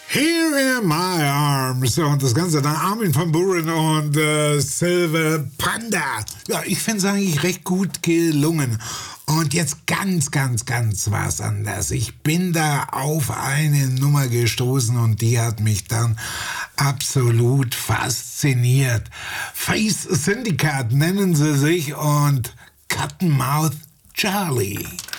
Here in my arms und das Ganze dann Armin van Buuren und Silver Panda. Ja, ich finde es eigentlich recht gut gelungen. Und jetzt ganz was anderes. Ich bin da auf eine Nummer gestoßen und die hat mich dann absolut fasziniert. Face Syndicate nennen sie sich und Cottonmouth Charlie.